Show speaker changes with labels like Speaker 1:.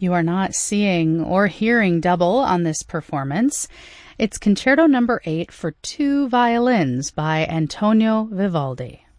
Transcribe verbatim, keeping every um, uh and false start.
Speaker 1: You are not seeing or hearing double on this performance. It's Concerto Number eight for two violins by Antonio Vivaldi.